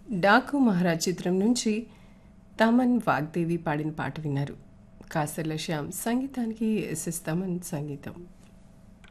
డాకు మహారాజ్ చిత్రం నుంచి తమన్ వాగ్దేవి పాడిన పాట విన్నారు. కాసర్ల శ్యామ్ సంగీతానికి ఎస్ఎస్ తమన్ సంగీతం.